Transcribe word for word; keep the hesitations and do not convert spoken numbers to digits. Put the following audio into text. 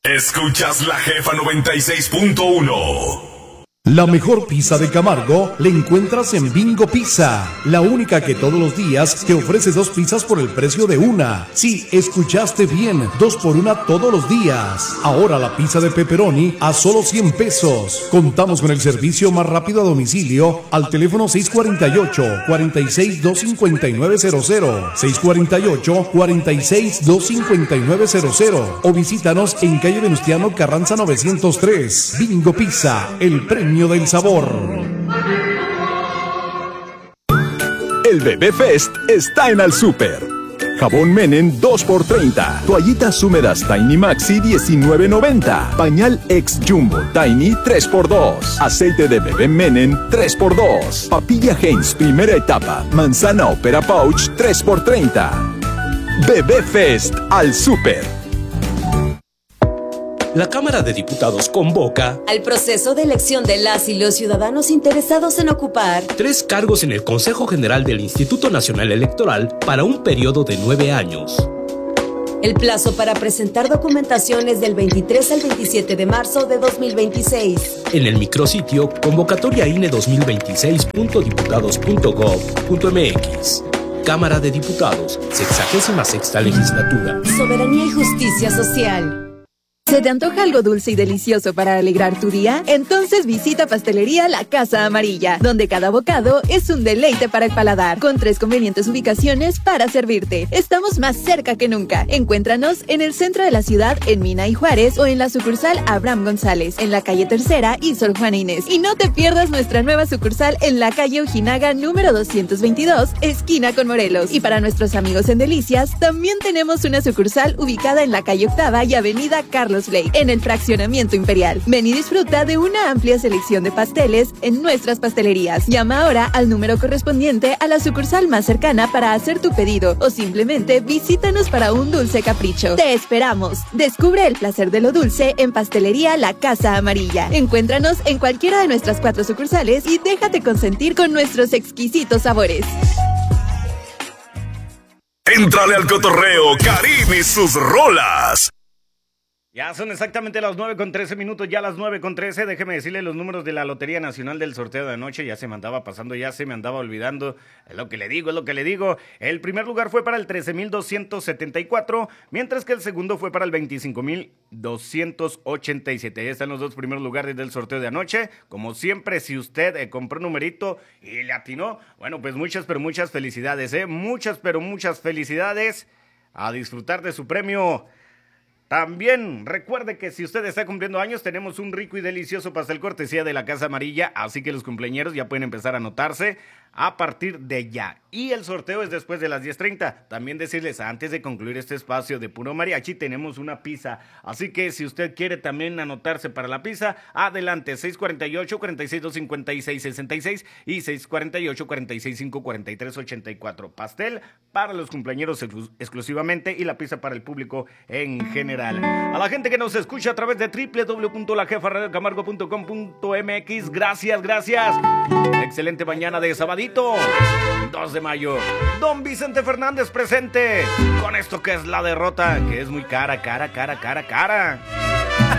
Escuchas La Jefa noventa y seis punto uno. La mejor pizza de Camargo la encuentras en Bingo Pizza, la única que todos los días te ofrece dos pizzas por el precio de una. Sí, escuchaste bien, dos por una todos los días. Ahora la pizza de pepperoni a solo cien pesos. Contamos con el servicio más rápido a domicilio al teléfono seis cuatro ocho, cuatro seis, dos cinco nueve cero cero, seis cuatro ocho, cuatro seis, dos cinco nueve cero cero o visítanos en calle Venustiano Carranza novecientos tres. Bingo Pizza, el premio del sabor. El Bebé Fest está en Al Super. Jabón Menem dos por treinta. Toallitas húmedas Tiny Maxi diecinueve noventa. Pañal Ex Jumbo Tiny tres por dos. Aceite de bebé Menem tres por dos. Papilla Heinz primera etapa. Manzana Opera Pouch tres por treinta. Bebé Fest Al Super. La Cámara de Diputados convoca al proceso de elección de las y los ciudadanos interesados en ocupar tres cargos en el Consejo General del Instituto Nacional Electoral para un periodo de nueve años. El plazo para presentar documentación es del veintitrés al veintisiete de marzo de dos mil veintiséis. En el micrositio convocatoria I N E dos mil veintiséis punto diputados punto gov punto m x. Cámara de Diputados, sexagésima sexta legislatura. Soberanía y justicia social. ¿Se te antoja algo dulce y delicioso para alegrar tu día? Entonces visita Pastelería La Casa Amarilla, donde cada bocado es un deleite para el paladar, con tres convenientes ubicaciones para servirte. Estamos más cerca que nunca. Encuéntranos en el centro de la ciudad, en Mina y Juárez, o en la sucursal Abraham González, en la calle Tercera y Sor Juana Inés. Y no te pierdas nuestra nueva sucursal en la calle Ojinaga número doscientos veintidós, esquina con Morelos. Y para nuestros amigos en Delicias, también tenemos una sucursal ubicada en la calle Octava y avenida Carlos Blake, en el fraccionamiento Imperial. Ven y disfruta de una amplia selección de pasteles en nuestras pastelerías. Llama ahora al número correspondiente a la sucursal más cercana para hacer tu pedido o simplemente visítanos para un dulce capricho. ¡Te esperamos! Descubre el placer de lo dulce en Pastelería La Casa Amarilla. Encuéntranos en cualquiera de nuestras cuatro sucursales y déjate consentir con nuestros exquisitos sabores. Éntrale al cotorreo, Karim y sus rolas. Ya son exactamente las nueve con trece minutos, ya las nueve con trece. Déjeme decirle los números de la Lotería Nacional del sorteo de anoche. Ya se me andaba pasando, ya se me andaba olvidando. Es lo que le digo, es lo que le digo. El primer lugar fue para el trece mil doscientos setenta y cuatro, mientras que el segundo fue para el veinticinco mil doscientos ochenta y siete. Ahí están los dos primeros lugares del sorteo de anoche. Como siempre, si usted eh, compró un numerito y le atinó, bueno, pues muchas, pero muchas felicidades, ¿eh? Muchas, pero muchas felicidades. A disfrutar de su premio. También recuerde que si usted está cumpliendo años, tenemos un rico y delicioso pastel cortesía de la Casa Amarilla, así que los cumpleañeros ya pueden empezar a anotarse a partir de ya. Y el sorteo es después de las diez treinta. También decirles, antes de concluir este espacio de puro mariachi, tenemos una pizza. Así que si usted quiere también anotarse para la pizza, adelante, seis cuatro ocho, cuatro seis dos, cinco seis seis seis y seis cuatro ocho, cuatro seis cinco, cuatro tres ocho cuatro. Pastel para los cumpleañeros exclu- exclusivamente y la pizza para el público en general. A la gente que nos escucha a través de doble u doble u doble u punto la jefa radio camargo punto com punto m x, gracias, gracias. Excelente mañana de sabadito, dos de mayo. Don Vicente Fernández presente con esto que es la derrota, que es muy cara, cara, cara, cara, cara.